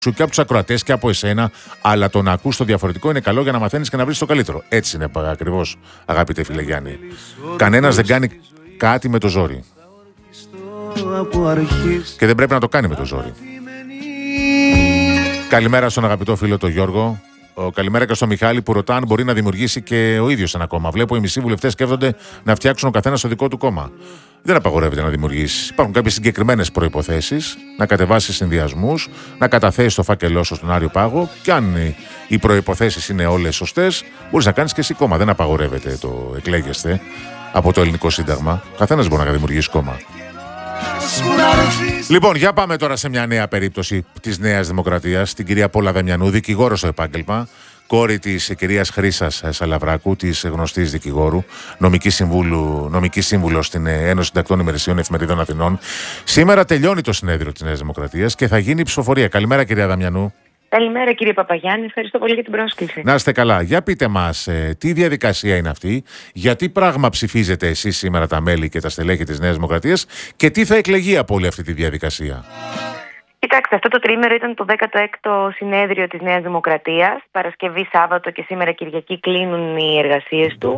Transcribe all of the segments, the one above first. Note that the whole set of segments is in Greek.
σου και από τους ακροατές και από εσένα, αλλά το να ακούς το διαφορετικό είναι καλό για να μαθαίνεις και να βρεις το καλύτερο. Έτσι είναι ακριβώς, αγαπητέ φίλε Γιάννη. Κανένας δεν κάνει κάτι με το ζόρι. Και δεν πρέπει να το κάνει με το ζόρι. Καλημέρα στον αγαπητό φίλο τον Γιώργο. Καλημέρα και στον Μιχάλη που ρωτά αν μπορεί να δημιουργήσει και ο ίδιος ένα κόμμα. Βλέπω οι μισοί βουλευτές σκέφτονται να φτιάξουν ο καθένας το δικό του κόμμα. Δεν απαγορεύεται να δημιουργήσεις. Υπάρχουν κάποιες συγκεκριμένες προϋποθέσεις, να κατεβάσεις συνδυασμούς, να καταθέσεις το φάκελό σου στον Άριο Πάγο. Και αν οι προϋποθέσεις είναι όλες σωστές, μπορείς να κάνεις και εσύ κόμμα. Δεν απαγορεύεται το εκλέγεστε από το ελληνικό σύνταγμα. Ο καθένας μπορεί να δημιουργήσει κόμμα. Λοιπόν, για πάμε τώρα σε μια νέα περίπτωση της Νέας Δημοκρατίας, την κυρία Πόλα Δαμιανού, δικηγόρο στο επάγγελμα, κόρη της κυρίας Χρύσας Σαλαβράκου, της γνωστής δικηγόρου, νομική σύμβουλο στην Ένωση Συντακτών Ημερησιών Εφημερίδων Αθηνών. Σήμερα τελειώνει το συνέδριο της Νέας Δημοκρατίας και θα γίνει η ψηφοφορία. Καλημέρα, κυρία Δαμιανού. Καλημέρα, κύριε Παπαγιάννη. Ευχαριστώ πολύ για την πρόσκληση. Να είστε καλά. Για πείτε μας, τι διαδικασία είναι αυτή, γιατί πράγμα ψηφίζετε εσείς σήμερα τα μέλη και τα στελέχη της Νέας Δημοκρατίας και τι θα εκλεγεί από όλη αυτή τη διαδικασία. Κοιτάξτε, αυτό το τριήμερο ήταν το 16ο συνέδριο της Νέας Δημοκρατίας. Παρασκευή, Σάββατο και σήμερα Κυριακή κλείνουν οι εργασίες του.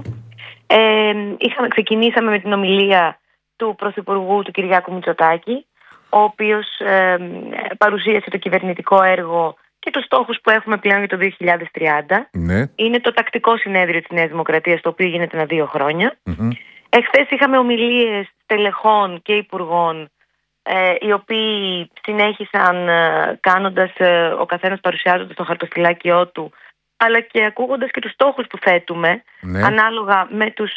Ξεκινήσαμε με την ομιλία του Πρωθυπουργού, του Κυριάκου Μητσοτάκη, ο οποίος παρουσίασε το κυβερνητικό έργο και τους στόχους που έχουμε πλέον για το 2030. Ναι. Είναι το τακτικό συνέδριο της Νέας Δημοκρατίας, το οποίο γίνεται ανά 2 χρόνια. Εχθές είχαμε ομιλίες στελεχών και υπουργών, οι οποίοι συνέχισαν κάνοντας ο καθένας παρουσιάζοντας το χαρτοφυλάκιό του, αλλά και ακούγοντας και τους στόχους που θέτουμε. Ναι. Ανάλογα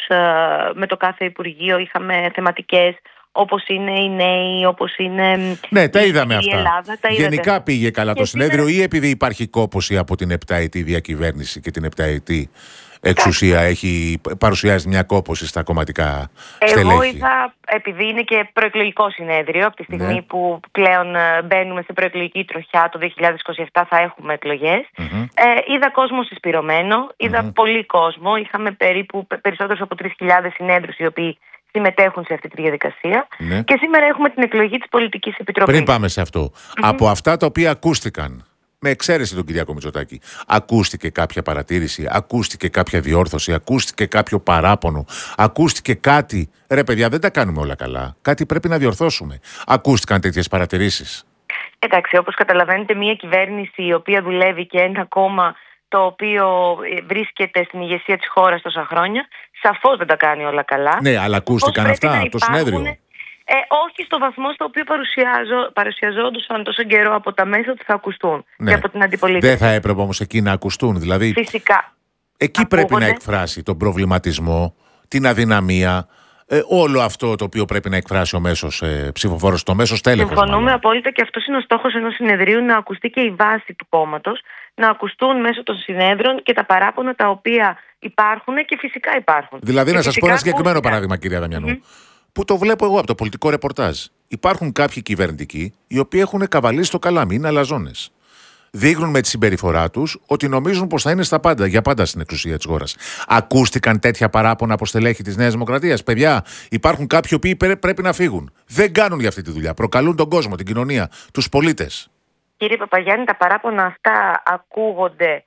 με το κάθε Υπουργείο είχαμε θεματικές, όπως είναι οι νέοι, όπως είναι ναι, τα είδαμε η αυτά. Ελλάδα. Γενικά πήγε καλά και το συνέδριο ή επειδή υπάρχει κόπωση από την 7ετή διακυβέρνηση και την 7ετή εξουσία έχει παρουσιάσει μια κόπωση στα κομματικά στελέχη. Εγώ είδα, επειδή είναι και προεκλογικό συνέδριο, από τη στιγμή που πλέον μπαίνουμε σε προεκλογική τροχιά, το 2027 θα έχουμε εκλογές. Είδα κόσμο συσπυρωμένο, είδα πολύ κόσμο. Είχαμε περίπου περισσότερους από 3.000 συνέδρους οι οποίοι συμμετέχουν σε αυτή τη διαδικασία. Και σήμερα έχουμε την εκλογή της Πολιτικής Επιτροπής. Πριν πάμε σε αυτό, από αυτά τα οποία ακούστηκαν, με εξαίρεση τον Κυριάκο Μητσοτάκη, ακούστηκε κάποια παρατήρηση, ακούστηκε κάποια διόρθωση, ακούστηκε κάποιο παράπονο, ακούστηκε κάτι? Ρε παιδιά, δεν τα κάνουμε όλα καλά. Κάτι πρέπει να διορθώσουμε. Ακούστηκαν τέτοιες παρατηρήσεις? Εντάξει, όπως καταλαβαίνετε, μια κυβέρνηση η οποία δουλεύει και ένα κόμμα το οποίο βρίσκεται στην ηγεσία της χώρας τόσα χρόνια, σαφώς δεν τα κάνει όλα καλά. Ναι, αλλά ακούστηκαν αυτά από το συνέδριο? Όχι στο βαθμό στο οποίο παρουσιαζόντουσαν τόσο καιρό από τα μέσα ότι θα ακουστούν και από την αντιπολίτευση. Δεν θα έπρεπε όμως εκεί να ακουστούν? Δηλαδή, φυσικά. Εκεί πρέπει να εκφράσει τον προβληματισμό, την αδυναμία, όλο αυτό το οποίο πρέπει να εκφράσει ο μέσος ψηφοφόρος, το μέσος τέλεχος. Συμφωνούμε απόλυτα και αυτός είναι ο στόχος ενός συνεδρίου, να ακουστεί και η βάση του κόμματος, να ακουστούν μέσω των συνέδρων και τα παράπονα τα οποία υπάρχουν και φυσικά υπάρχουν. Δηλαδή, να σας πω ένα συγκεκριμένο παράδειγμα, κυρία Δαμιανού, που το βλέπω εγώ από το πολιτικό ρεπορτάζ. Υπάρχουν κάποιοι κυβερνητικοί οι οποίοι έχουν καβαλήσει το καλάμι, είναι αλαζόνες. Δείχνουν με τη συμπεριφορά τους ότι νομίζουν πως θα είναι για πάντα στην εξουσία της χώρας. Ακούστηκαν τέτοια παράπονα από στελέχη της Νέας Δημοκρατίας? Παιδιά, υπάρχουν κάποιοι που πρέπει να φύγουν. Δεν κάνουν για αυτή τη δουλειά. Προκαλούν τον κόσμο, την κοινωνία, τους πολίτες. Κύριε Παπαγιάννη, τα παράπονα αυτά ακούγονται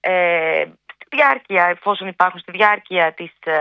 στη διάρκεια, εφόσον υπάρχουν στη διάρκεια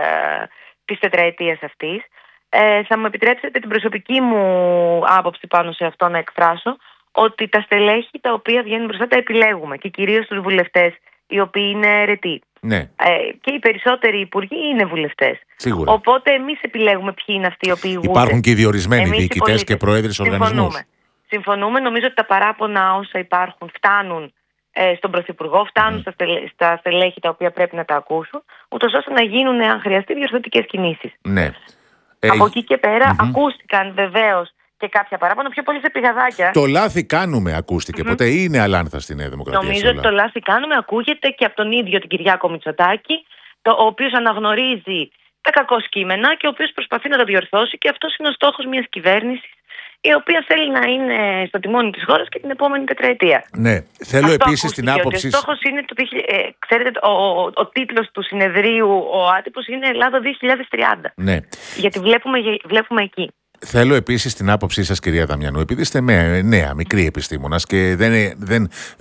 της τετραετίας αυτής. Θα μου επιτρέψετε την προσωπική μου άποψη πάνω σε αυτό να εκφράσω, ότι τα στελέχη τα οποία βγαίνουν μπροστά τα επιλέγουμε και κυρίως τους βουλευτές οι οποίοι είναι αιρετοί. Ναι. Και οι περισσότεροι υπουργοί είναι βουλευτές. Σίγουρα. Οπότε εμείς επιλέγουμε ποιοι είναι αυτοί οι οποίοι ηγούνται. Υπάρχουν και οι διορισμένοι διοικητές και πρόεδροι οργανισμούς. Συμφωνούμε. Νομίζω ότι τα παράπονα όσα υπάρχουν φτάνουν στον Πρωθυπουργό, φτάνουν στα στελέχη τα οποία πρέπει να τα ακούσουν, ούτως ώστε να γίνουν, αν χρειαστεί, διορθωτικές κινήσεις. Ναι. Από εκεί και πέρα ακούστηκαν βεβαίως και κάποια παράπονα, πιο πολύ σε πηγαδάκια. Το λάθη κάνουμε ακούστηκε ποτέ ή είναι αλάνθα στη Νέα Δημοκρατία? Νομίζω ότι το λάθη κάνουμε ακούγεται και από τον ίδιο τον Κυριάκο Μητσοτάκη, ο οποίος αναγνωρίζει τα κακό κείμενα και ο οποίος προσπαθεί να τα διορθώσει, και αυτός είναι ο στόχος μιας κυβέρνησης η οποία θέλει να είναι στο τιμόνι της χώρας και την επόμενη τετραετία. Ναι, θέλω επίσης την άποψη. Ο στόχος είναι, ξέρετε, ο τίτλος του συνεδρίου, ο άτυπος, είναι Ελλάδα 2030. Ναι. Γιατί βλέπουμε εκεί. Θέλω επίσης την άποψή σας, κυρία Δαμιανού, επειδή είστε νέα, μικρή επιστήμονας και δεν